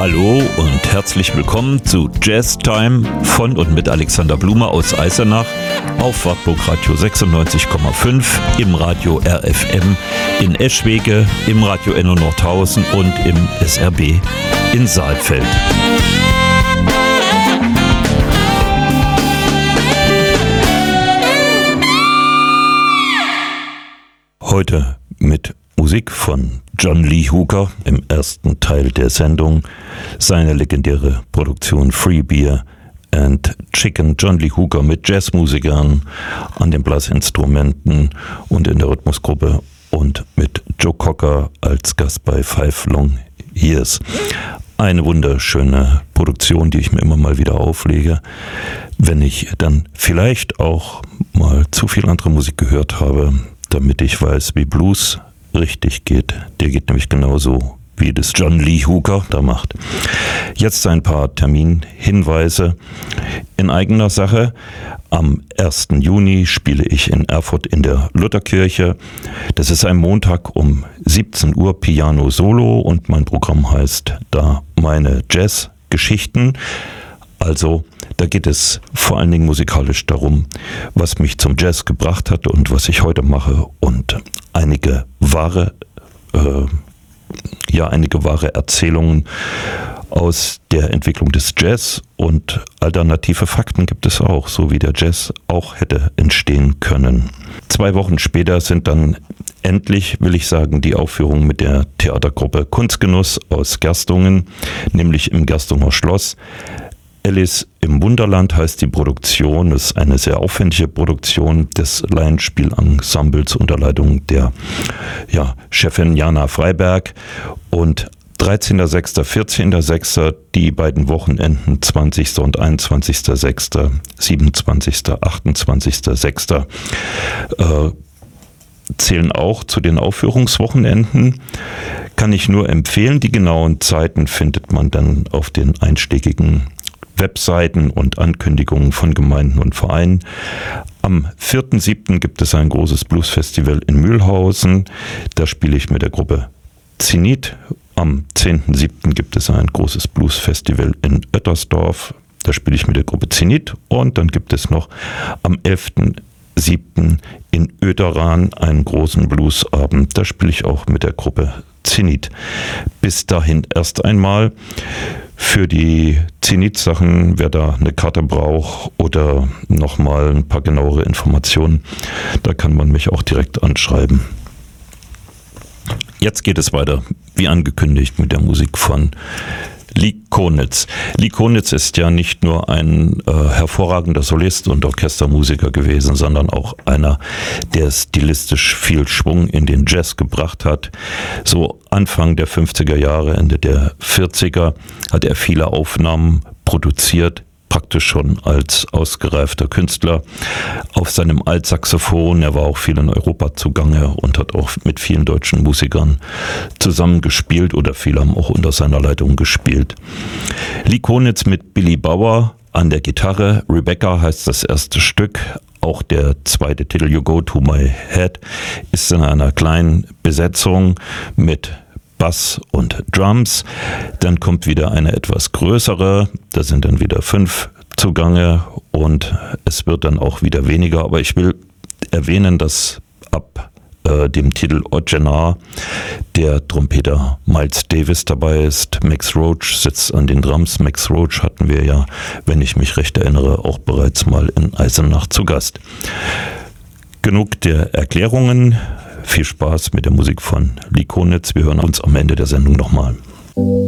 Hallo und herzlich willkommen zu Jazz Time von und mit Alexander Blume aus Eisenach auf Wartburg Radio 96,5, im Radio RFM in Eschwege, im Radio Enno Nordhausen und im SRB in Saalfeld. Heute mit Musik von John Lee Hooker im ersten Teil der Sendung, seine legendäre Produktion Free Beer and Chicken. John Lee Hooker mit Jazzmusikern an den Blasinstrumenten und in der Rhythmusgruppe und mit Joe Cocker als Gast bei Five Long Years. Eine wunderschöne Produktion, die ich mir immer mal wieder auflege, wenn ich dann vielleicht auch mal zu viel andere Musik gehört habe, damit ich weiß, wie Blues richtig geht. Der geht nämlich genauso, wie das John Lee Hooker da macht. Jetzt ein paar Terminhinweise in eigener Sache. Am 1. Juni spiele ich in Erfurt in der Lutherkirche. Das ist ein Montag um 17 Uhr Piano Solo und mein Programm heißt da meine Jazzgeschichten. Also da geht es vor allen Dingen musikalisch darum, was mich zum Jazz gebracht hat und was ich heute mache und einige wahre Erzählungen aus der Entwicklung des Jazz und alternative Fakten gibt es auch, so wie der Jazz auch hätte entstehen können. 2 Wochen später sind dann endlich, will ich sagen, die Aufführungen mit der Theatergruppe Kunstgenuss aus Gerstungen, nämlich im Gerstunger Schloss. Alice im Wunderland heißt die Produktion. Es ist eine sehr aufwendige Produktion des Laienspielensembles unter Leitung der Chefin Jana Freiberg. Und 13.06., 14.06., die beiden Wochenenden 20. und 21.06., 27., 28.06. Zählen auch zu den Aufführungswochenenden. Kann ich nur empfehlen. Die genauen Zeiten findet man dann auf den einschlägigen Webseiten und Ankündigungen von Gemeinden und Vereinen. Am 4.7. gibt es ein großes Bluesfestival in Mühlhausen. Da spiele ich mit der Gruppe Zenit. Am 10.7. gibt es ein großes Bluesfestival in Oettersdorf. Da spiele ich mit der Gruppe Zenit. Und dann gibt es noch am 11.7. in Oederan einen großen Bluesabend. Da spiele ich auch mit der Gruppe Zenit. Bis dahin erst einmal. Für die Zenit-Sachen, wer da eine Karte braucht oder nochmal ein paar genauere Informationen, da kann man mich auch direkt anschreiben. Jetzt geht es weiter, wie angekündigt, mit der Musik von Lee Konitz. Lee Konitz ist ja nicht nur ein hervorragender Solist und Orchestermusiker gewesen, sondern auch einer, der stilistisch viel Schwung in den Jazz gebracht hat. So Anfang der 50er Jahre, Ende der 40er hat er viele Aufnahmen produziert, praktisch schon als ausgereifter Künstler auf seinem Altsaxophon. Er war auch viel in Europa zugange und hat auch mit vielen deutschen Musikern zusammengespielt oder viele haben auch unter seiner Leitung gespielt. Lee Konitz mit Billy Bauer an der Gitarre. Rebecca heißt das erste Stück. Auch der zweite Titel You Go To My Head ist in einer kleinen Besetzung mit Bass und Drums. Dann kommt wieder eine etwas größere, da sind dann wieder 5 zugange und es wird dann auch wieder weniger. Aber ich will erwähnen, dass ab dem Titel Ogenar der Trompeter Miles Davis dabei ist. Max Roach sitzt an den Drums. Max Roach hatten wir ja, wenn ich mich recht erinnere, auch bereits mal in Eisenach zu Gast. Genug der Erklärungen. Viel Spaß mit der Musik von Lee Konitz. Wir hören uns am Ende der Sendung nochmal.